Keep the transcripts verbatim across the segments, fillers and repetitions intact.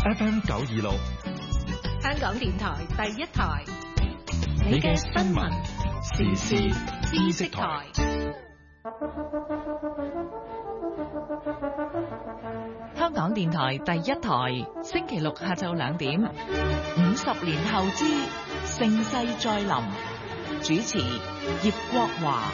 F M 九二六， 香港電台第一台， 你嘅新聞時事知識台。 香港電台第一台，星期六下晝兩點，五十年後之盛世再臨，主持葉國華。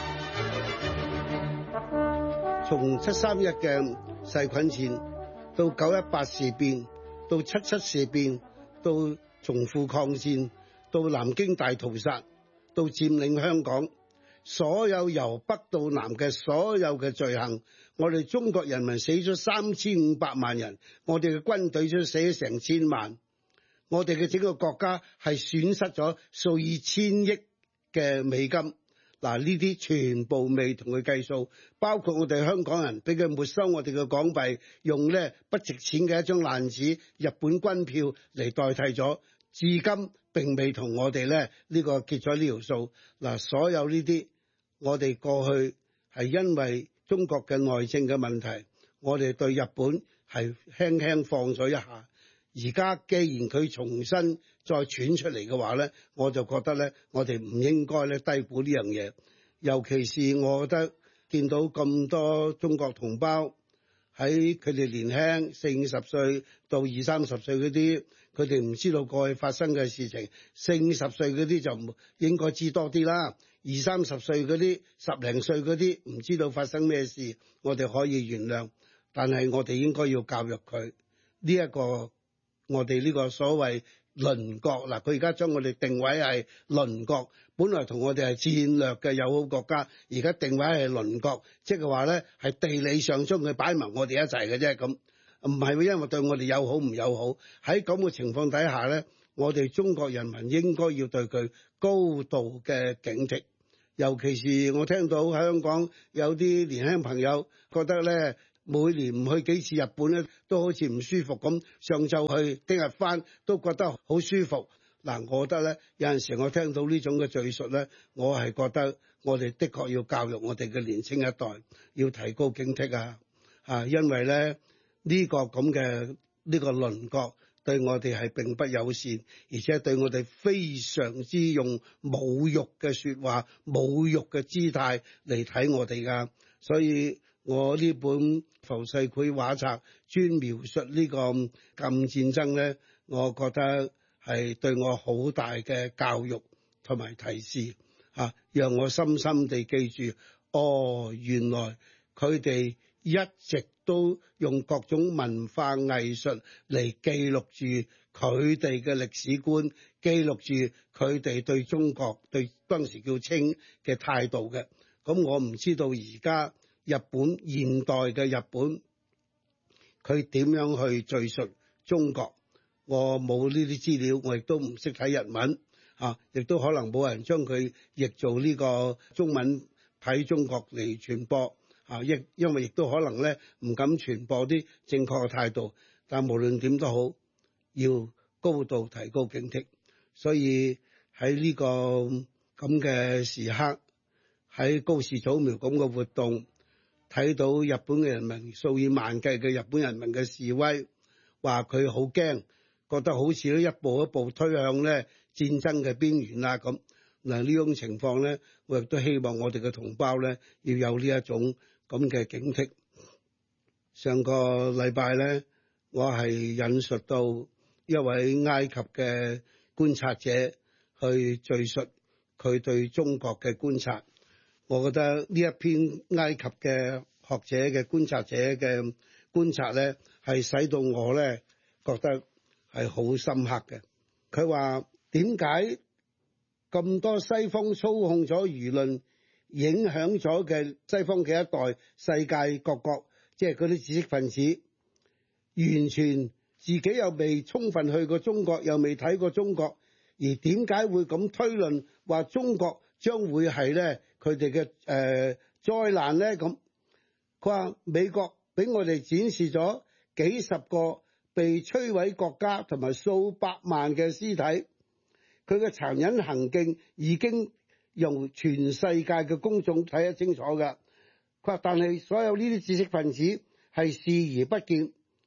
從七三一嘅細菌戰到九一八事變，到七七事變，到淞滬抗戰，到南京大屠殺，到佔領香港，所有由北到南嘅所有嘅罪行，我哋中國人民死咗三千五百萬人，我哋嘅軍隊都死咗成千萬，我哋嘅整個國家係損失咗數以千億嘅美金。嗱，呢啲全部未同佢計數，包括我哋香港人俾佢沒收我哋嘅港幣，用咧不值錢嘅一張爛紙日本軍票嚟代替咗，至今並未同我哋咧呢個結咗呢條數。嗱，所有呢啲我哋過去係因為中國嘅內政嘅問題，我哋對日本係輕輕放咗一下。而家既然佢重新再傳出嚟嘅話咧，我就覺得咧，我哋唔應該咧低估呢樣嘢。尤其是我覺得見到咁多中國同胞喺佢哋年輕四五十歲到二三十歲嗰啲，佢哋唔知道過去發生嘅事情。四五十歲嗰啲就應該知多啲啦。二三十歲嗰啲、十零歲嗰啲唔知道發生咩事，我哋可以原諒，但係我哋應該要教育佢呢一個。我哋呢個所謂鄰國嗱，佢而家將我哋定位係鄰國，本來同我哋係戰略嘅友好國家，而家定位係鄰國，即係話咧係地理上將佢擺埋我哋一齊嘅啫，咁唔係因為對我哋友好唔友好。喺咁嘅情況底下咧，我哋中國人民應該要對佢高度嘅警惕。尤其是我聽到喺香港有啲年輕朋友覺得咧，每年唔去幾次日本咧，都好似唔舒服咁。上晝去，聽日翻，都覺得好舒服。嗱，我覺得咧，有陣時我聽到呢種嘅敘述咧，我係覺得我哋的確要教育我哋嘅年青一代，要提高警惕啊！啊，因為咧呢個咁嘅呢個鄰國對我哋係並不友善，而且對我哋非常之用侮辱嘅説話、侮辱嘅姿態嚟睇我哋噶，所以。我呢本浮世繪畫冊專描述呢個禁戰爭呢，我覺得係對我好大嘅教育同埋提示嚇，讓我深深地記住，哦，原來佢哋一直都用各種文化藝術嚟記錄住佢哋嘅歷史觀，記錄住佢哋對中國對當時叫清嘅態度嘅。咁我唔知道而家。日本現代嘅日本，佢點樣去敘述中國？我冇呢啲資料，我亦都唔識睇日文啊，亦都可能冇人將佢譯做呢個中文睇中國嚟傳播啊，亦因為亦都可能咧唔敢傳播啲正確嘅態度。但無論點都好，要高度提高警惕。所以喺呢個咁嘅時刻，喺高士早苗咁嘅活動。睇到日本嘅人民數以萬計嘅日本人民嘅示威，話佢好驚，覺得好似咧一步一步推向咧戰爭嘅邊緣啦咁。嗱，呢種情況咧，我亦都希望我哋嘅同胞咧要有呢一種咁嘅警惕。上個禮拜咧，我係引述到一位埃及嘅觀察者去敘述佢對中國嘅觀察。我覺得呢一篇埃及嘅學者嘅觀察者嘅觀察咧，係使到我咧覺得係好深刻嘅。佢話點解咁多西方操控咗輿論、影響咗嘅西方嘅一代世界各國，即係嗰啲知識分子，完全自己又未充分去過中國，又未睇過中國，而點解會咁推論話中國將會係咧佢哋嘅誒災難咧？咁佢話美國俾我哋展示咗幾十個被摧毀國家同埋數百萬嘅屍體，佢嘅殘忍行徑已經由全世界嘅公眾睇得清楚㗎。佢話但係所有呢啲知識分子係視而不見，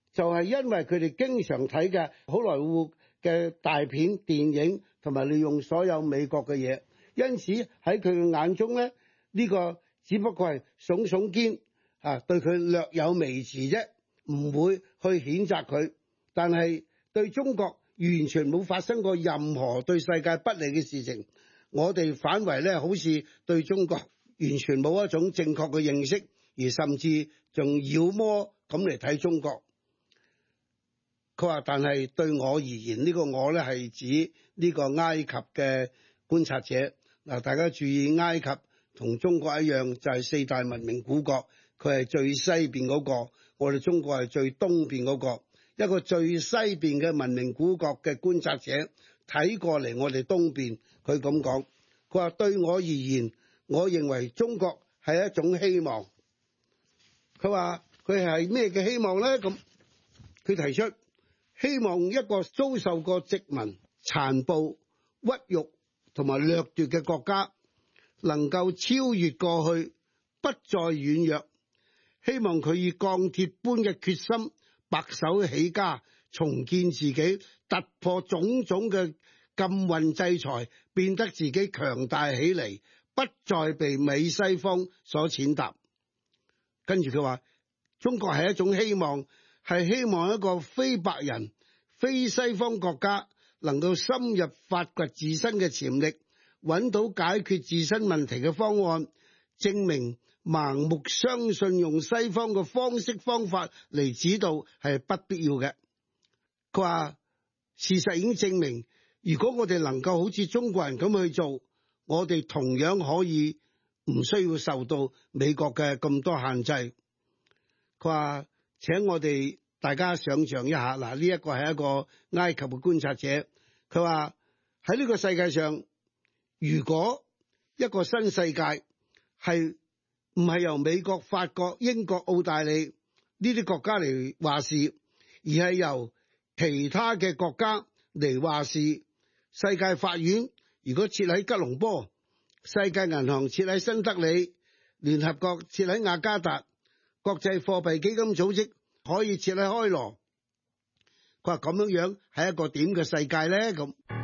就係因為佢哋經常睇嘅好萊塢嘅大片、電影，同埋利用所有美國嘅嘢，因此喺佢嘅眼中咧，呢個只不過係聳聳肩啊，對佢略有微詞啫，唔會去譴責佢。但係對中國完全冇發生過任何對世界不利嘅事情，我哋反為咧好似對中國完全冇一種正確嘅認識，而甚至仲妖魔咁嚟睇中國。佢話：但係對我而言，呢個我咧係指呢個埃及嘅觀察者。嗱，大家注意，埃及同中國一樣，就係四大文明古國，佢係最西邊嗰個，我哋中國係最東邊嗰個。一個最西邊嘅文明古國嘅觀察者睇過嚟我哋東邊，佢咁講，佢話對我而言，我認為中國係一種希望。佢話佢係咩嘅希望咧？咁佢提出希望一個遭受過殖民、殘暴、屈辱同埋掠奪嘅國家能夠超越過去，不再軟弱。希望佢以鋼鐵般嘅決心白手起家，重建自己，突破種種嘅禁運制裁，變得自己強大起嚟，不再被美西方所踐踏。跟住佢話，中國係一種希望，係希望一個非白人、非西方國家能夠深入發掘自身嘅潛力，揾到解決自身問題嘅方案，證明盲目相信用西方嘅方式方法嚟指導係不必要嘅。佢話事實已經證明，如果我哋能夠好似中國人咁去做，我哋同樣可以唔需要受到美國嘅咁多限制。佢話請我哋大家想象一下，嗱，呢一個係一個埃及嘅觀察者，佢話喺呢個世界上，如果一個新世界係唔係由美國、法國、英國、澳大利呢啲國家嚟話事，而係由其他嘅國家嚟話事。世界法院如果設喺吉隆坡，世界銀行設喺新德里，聯合國設喺雅加達，國際貨幣基金組織可以設喺開羅。佢話咁樣樣係一個點嘅世界咧？咁